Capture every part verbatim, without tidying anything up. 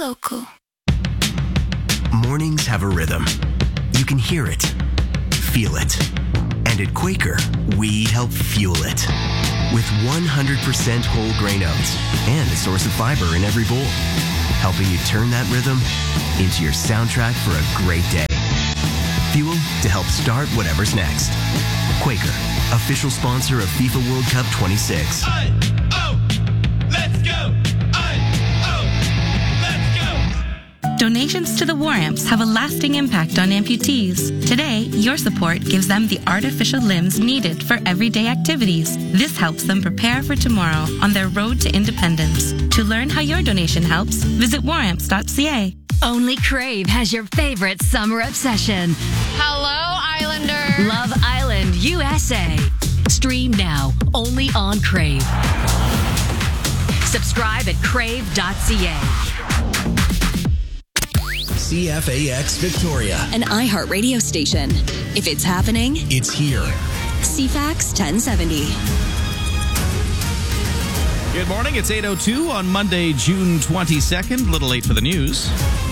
Local. Mornings have a rhythm. You can hear it, feel it. And at Quaker, we help fuel it. With one hundred percent whole grain oats and a source of fiber in every bowl. Helping you turn that rhythm into your soundtrack for a great day. Fuel to help start whatever's next. Quaker, official sponsor of FIFA World Cup twenty-six. I, oh, let's go! I, oh, let's go! Donations to the War Amps have a lasting impact on amputees. Today, your support gives them the artificial limbs needed for everyday activities. This helps them prepare for tomorrow on their road to independence. To learn how your donation helps, visit war amps dot c a. Only Crave has your favorite summer obsession. Hello, Islander. Love Island U S A. Stream now, only on Crave. Subscribe at crave dot c a. C F A X Victoria. An iHeart radio station. If it's happening, It's here. C FAX ten seventy. Good morning. It's eight oh two on Monday, June twenty-second. A little late for the news.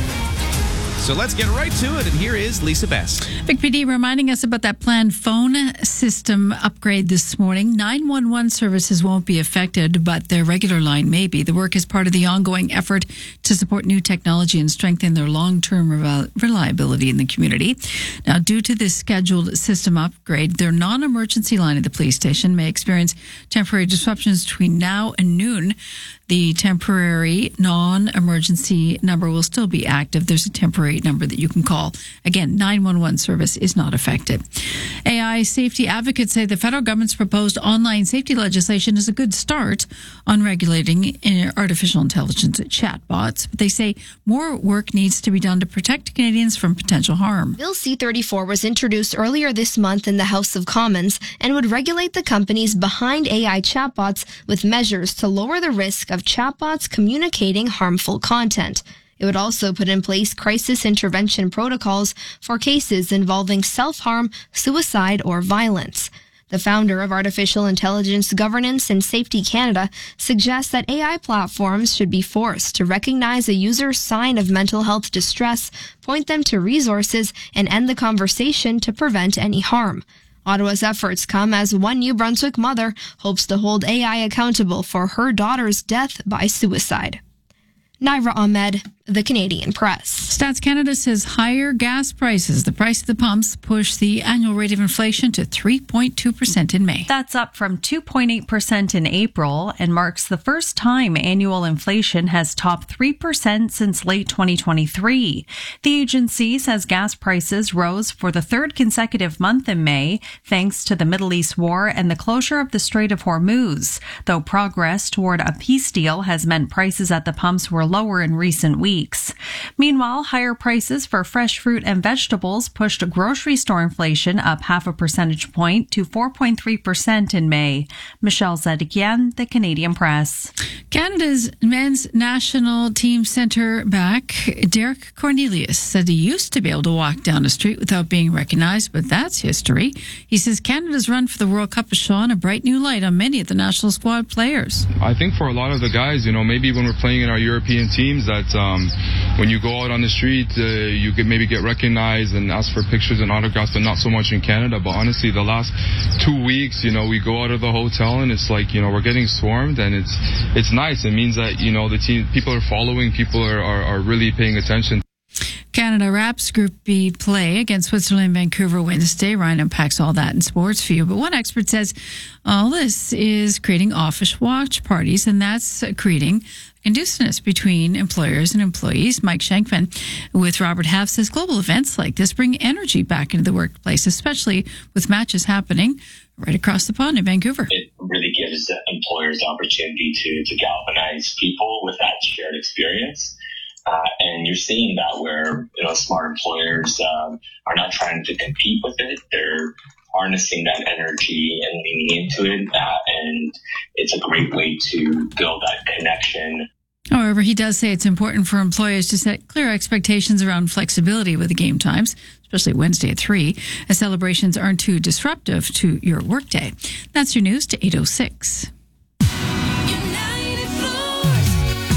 So let's get right to it. And here is Lisa Best. Vic P D reminding us about that planned phone system upgrade this morning. nine one one services won't be affected, but their regular line may be. The work is part of the ongoing effort to support new technology and strengthen their long-term rel- reliability in the community. Now, due to this scheduled system upgrade, their non-emergency line at the police station may experience temporary disruptions between now and noon. The temporary non-emergency number will still be active. There's a temporary number that you can call. Again, nine one one service is not affected. A I safety advocates say the federal government's proposed online safety legislation is a good start on regulating artificial intelligence chatbots. But they say more work needs to be done to protect Canadians from potential harm. Bill C thirty-four was introduced earlier this month in the House of Commons and would regulate the companies behind A I chatbots with measures to lower the risk of chatbots communicating harmful content. It would also put in place crisis intervention protocols for cases involving self-harm, suicide, or violence. The founder of Artificial Intelligence Governance and Safety Canada suggests that A I platforms should be forced to recognize a user's sign of mental health distress, point them to resources, and end the conversation to prevent any harm. Ottawa's efforts come as one New Brunswick mother hopes to hold A I accountable for her daughter's death by suicide. Naira Ahmed, The Canadian Press. Stats Canada says higher gas prices, the price of the pumps, push the annual rate of inflation to three point two percent in May. That's up from two point eight percent in April and marks the first time annual inflation has topped three percent since late twenty twenty-three. The agency says gas prices rose for the third consecutive month in May, thanks to the Middle East war and the closure of the Strait of Hormuz, though progress toward a peace deal has meant prices at the pumps were lower in recent weeks. Meanwhile, higher prices for fresh fruit and vegetables pushed grocery store inflation up half a percentage point to four point three percent in May. Michelle Zedekian, The Canadian Press. Canada's men's national team centre back, Derek Cornelius, said he used to be able to walk down the street without being recognized, but that's history. He says Canada's run for the World Cup has shone a bright new light on many of the national squad players. I think for a lot of the guys, you know, maybe when we're playing in our European teams, that um, when you go out on the street, uh, you can maybe get recognized and ask for pictures and autographs, but not so much in Canada. But honestly, the last two weeks, you know, we go out of the hotel and it's like, you know, we're getting swarmed, and it's it's nice. It means that, you know, the team, people are following, people are, are, are really paying attention. Canada wraps Group B play against Switzerland, Vancouver Wednesday. Ryan unpacks all that in sports for you. But one expert says all this is creating office watch parties, and that's creating conduciveness between employers and employees. Mike Shankman with Robert Half says global events like this bring energy back into the workplace, especially with matches happening right across the pond in Vancouver. It really gives employers the opportunity to, to galvanize people with that shared experience. Uh, and you're seeing that where, you know, smart employers um, are not trying to compete with it. They're harnessing that energy and leaning into it. Uh, and it's a great way to build that connection. However, he does say it's important for employers to set clear expectations around flexibility with the game times, especially Wednesday at three, as celebrations aren't too disruptive to your workday. That's your news to eight oh six. It's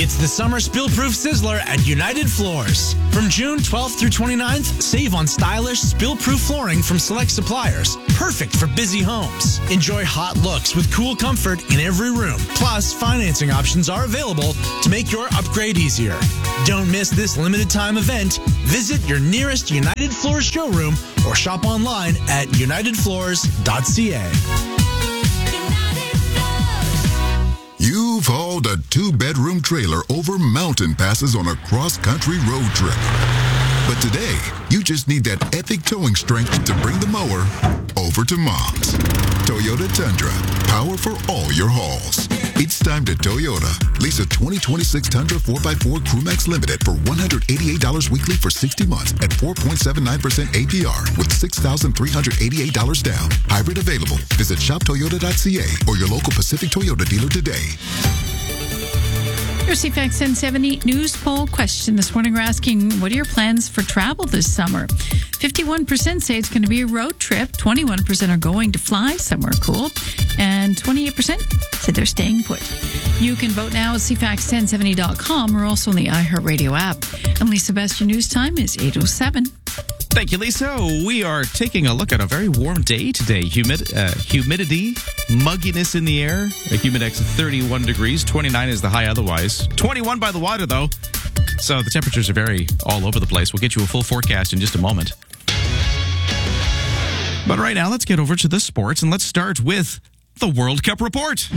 It's the Summer Spill-Proof Sizzler at United Floors. From June twelfth through twenty-ninth, save on stylish, spill-proof flooring from select suppliers. Perfect for busy homes. Enjoy hot looks with cool comfort in every room. Plus, financing options are available to make your upgrade easier. Don't miss this limited time event. Visit your nearest United Floors showroom or shop online at united floors dot c a. You've hauled a two-bedroom trailer over mountain passes on a cross-country road trip. But today, you just need that epic towing strength to bring the mower over to Mom's. Toyota Tundra, power for all your hauls. It's time to Toyota. Lease a twenty twenty-six Tundra four by four Crewmax Limited for one hundred eighty-eight dollars weekly for sixty months at four point seven nine percent A P R with six thousand three hundred eighty-eight dollars down. Hybrid available. Visit shop toyota dot c a or your local Pacific Toyota dealer today. Your C FAX ten seventy news poll question this morning. We're asking, what are your plans for travel this summer? fifty-one percent say it's going to be a road trip. twenty-one percent are going to fly somewhere cool. And twenty-eight percent said they're staying put. You can vote now at c fax ten seventy dot com or also on the iHeartRadio app. And Lisa Best, your news time is eight oh seven. Thank you, Lisa. We are taking a look at a very warm day today. Humid, uh, humidity, mugginess in the air. A humidex of thirty-one degrees. twenty-nine is the high otherwise. twenty-one by the water, though. So the temperatures are very all over the place. We'll get you a full forecast in just a moment. But right now, let's get over to the sports, and let's start with the World Cup report.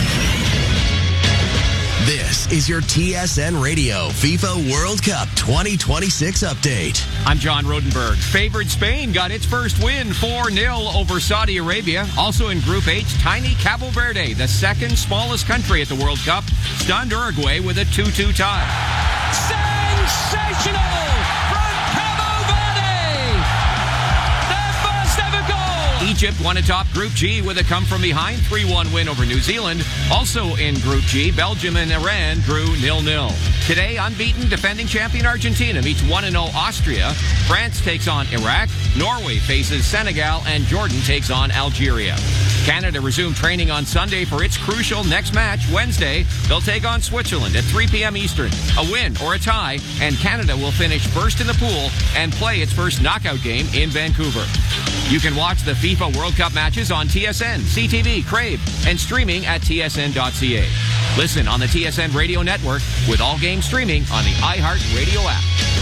This is your T S N Radio FIFA World Cup twenty twenty-six update. I'm John Rodenberg. Favored Spain got its first win four nil over Saudi Arabia. Also in Group H, tiny Cabo Verde, the second smallest country at the World Cup, stunned Uruguay with a two two tie. Sensational from Cabo Verde! Their first ever goal! Egypt won atop Group G with a come-from-behind three one win over New Zealand. Also in Group G, Belgium and Iran drew nil nil. Today, unbeaten defending champion Argentina meets one and oh Austria. France takes on Iraq. Norway faces Senegal, and Jordan takes on Algeria. Canada resumed training on Sunday for its crucial next match. Wednesday, they'll take on Switzerland at three p.m. Eastern. A win or a tie, and Canada will finish first in the pool and play its first knockout game in Vancouver. You can watch the FIFA World Cup matches on T S N, C T V, Crave, and streaming at T S N dot c a. Listen on the T S N Radio Network with all games streaming on the iHeartRadio app.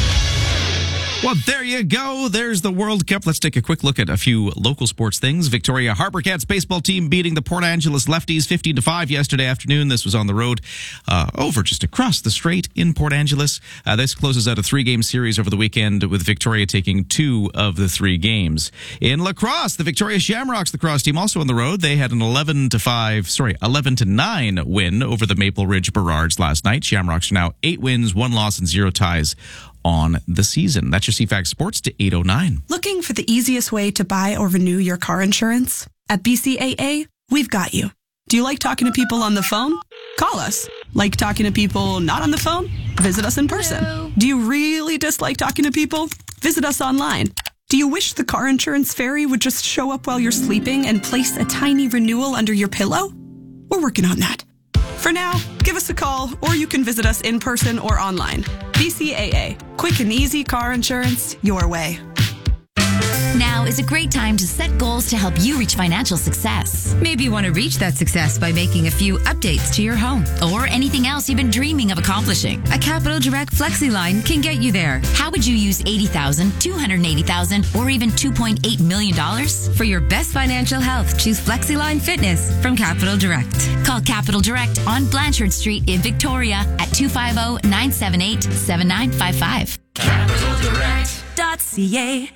Well, there you go. There's the World Cup. Let's take a quick look at a few local sports things. Victoria Harbour Cats baseball team beating the Port Angeles Lefties fifteen to five yesterday afternoon. This was on the road uh, over just across the strait in Port Angeles. Uh, this closes out a three-game series over the weekend with Victoria taking two of the three games. In lacrosse, the Victoria Shamrocks lacrosse team also on the road. They had an eleven to five, sorry, eleven to nine win over the Maple Ridge Burrards last night. Shamrocks are now eight wins, one loss, and zero ties on the season. That's your C FAX Sports to eight oh nine. Looking for the easiest way to buy or renew your car insurance? At B C A A, we've got you. Do you like talking to people on the phone? Call us. Like talking to people not on the phone? Visit us in person. Hello. Do you really dislike talking to people? Visit us online. Do you wish the car insurance fairy would just show up while you're sleeping and place a tiny renewal under your pillow? We're working on that. For now, give us a call, or you can visit us in person or online. B C A A. Quick and easy car insurance your way. Now is a great time to set goals to help you reach financial success. Maybe you want to reach that success by making a few updates to your home or anything else you've been dreaming of accomplishing. A Capital Direct FlexiLine can get you there. How would you use eighty thousand dollars, two hundred eighty thousand dollars, or even two point eight million dollars? For your best financial health, choose FlexiLine Fitness from Capital Direct. Call Capital Direct on Blanchard Street in Victoria at two five zero, nine seven eight, seven nine five five. Capital Direct dot C A.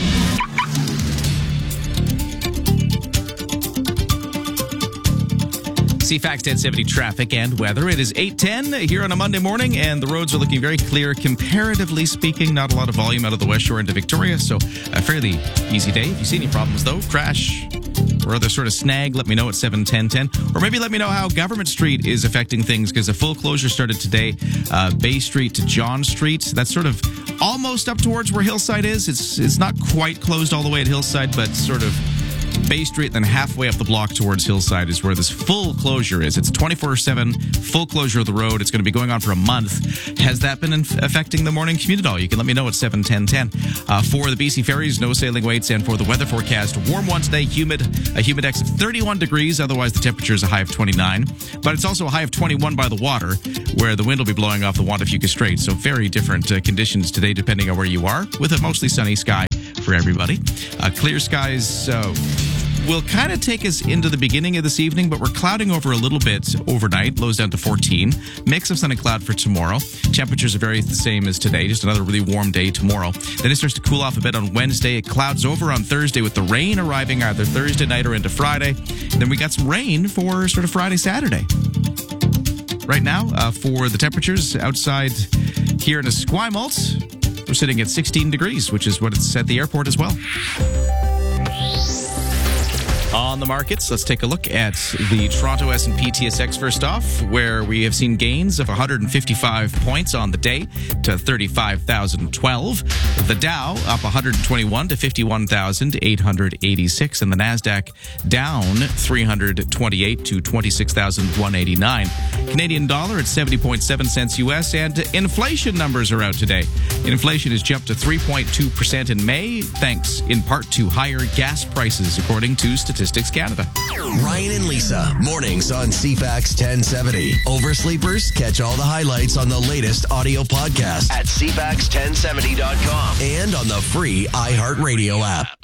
C FAX ten seventy traffic and weather. It is eight ten here on a Monday morning, and the roads are looking very clear, comparatively speaking. Not a lot of volume out of the West Shore into Victoria, so a fairly easy day. If you see any problems, though, crash or other sort of snag, let me know at seven ten ten. Or maybe let me know how Government Street is affecting things, because a full closure started today. Uh, Bay Street to John Street. That's sort of almost up towards where Hillside is. It's, it's not quite closed all the way at Hillside, but sort of Bay Street, and then halfway up the block towards Hillside is where this full closure is. It's a twenty-four seven full closure of the road. It's going to be going on for a month. Has that been inf- affecting the morning commute at all? You can let me know at seven ten ten. Uh, for the B C ferries, no sailing weights, and for the weather forecast, warm one today, humid, a humidex of thirty-one degrees. Otherwise, the temperature is a high of twenty-nine. But it's also a high of twenty-one by the water, where the wind will be blowing off the Wantafuka Strait. So very different uh, conditions today, depending on where you are, with a mostly sunny sky for everybody. Uh, clear skies uh, will kind of take us into the beginning of this evening, but we're clouding over a little bit overnight. Lows down to fourteen. Mix of sun and cloud for tomorrow. Temperatures are very the same as today. Just another really warm day tomorrow. Then it starts to cool off a bit on Wednesday. It clouds over on Thursday with the rain arriving either Thursday night or into Friday. Then we got some rain for sort of Friday, Saturday. Right now, uh, for the temperatures outside here in Esquimalt, we're sitting at sixteen degrees, which is what it's at the airport as well. On the markets, let's take a look at the Toronto S and P T S X first off, where we have seen gains of one hundred fifty-five points on the day to thirty-five thousand twelve. The Dow up one hundred twenty-one to fifty-one thousand eight hundred eighty-six, and the Nasdaq down three hundred twenty-eight to twenty-six thousand one hundred eighty-nine. Canadian dollar at seventy point seven cents U S, and inflation numbers are out today. Inflation has jumped to three point two percent in May, thanks in part to higher gas prices, according to Statistics Canada. Ryan and Lisa, mornings on C FAX ten seventy. Oversleepers, catch all the highlights on the latest audio podcast at C FAX ten seventy dot com and on the free iHeartRadio app.